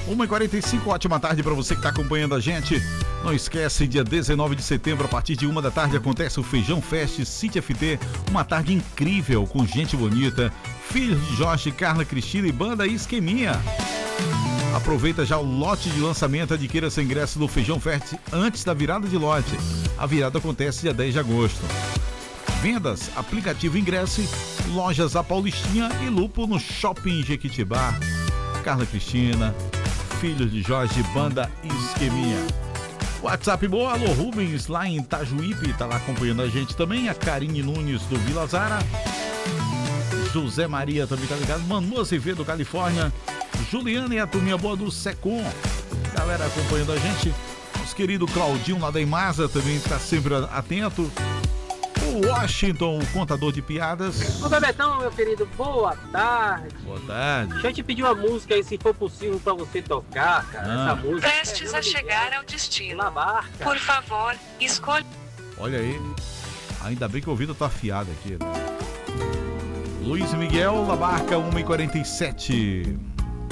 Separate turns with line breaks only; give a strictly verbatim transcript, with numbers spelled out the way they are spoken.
uma e quarenta e cinco, ótima tarde para você que está acompanhando a gente. Não esquece, dia dezenove de setembro, a partir de uma da tarde, acontece o Feijão Fest City F T. Uma tarde incrível, com gente bonita, filhos de Jorge, Carla, Cristina e banda Esqueminha. Aproveita já o lote de lançamento, adquira seu ingresso do Feijão Fest antes da virada de lote. A virada acontece dia dez de agosto. Vendas, aplicativo Ingresso, lojas A Paulistinha e Lupo no Shopping Jequitibá. Carla Cristina, filhos de Jorge, banda Esqueminha. WhatsApp boa, alô Rubens, lá em Itajuípe, tá lá acompanhando a gente também. A Karine Nunes do Vila Zara. José Maria também tá ligado. Manu Azevedo, Califórnia. Juliana e a turminha boa do Secom. Galera acompanhando a gente. Nosso querido Claudinho lá da Imasa também tá sempre atento. O Washington, o contador de piadas.
Ô Bebetão, meu querido, boa tarde.
Boa tarde.
Deixa eu te pedir uma música aí, se for possível, pra você tocar, cara.
Ah.
Essa música.
Prestes a chegar ao destino.
Na barca.
Por favor, escolha.
Olha aí. Ainda bem que o ouvido tá afiado aqui, né? Luiz Miguel, La Barca, uma e quarenta e sete.